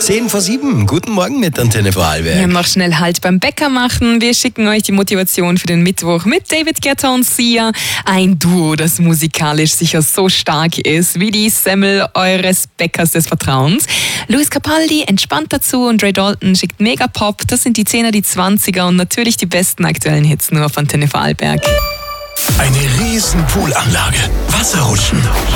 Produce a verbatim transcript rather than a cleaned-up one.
zehn vor sieben. Guten Morgen mit Antenne Vorarlberg. Ja, noch schnell Halt beim Bäcker machen. Wir schicken euch die Motivation für den Mittwoch mit David Guetta und Sia. Ein Duo, das musikalisch sicher so stark ist wie die Semmel eures Bäckers des Vertrauens. Luis Capaldi entspannt dazu und Ray Dalton schickt Megapop. Das sind die Zehner, die Zwanziger und natürlich die besten aktuellen Hits nur auf Antenne Vorarlberg. Eine riesen Poolanlage, Wasserrutschen,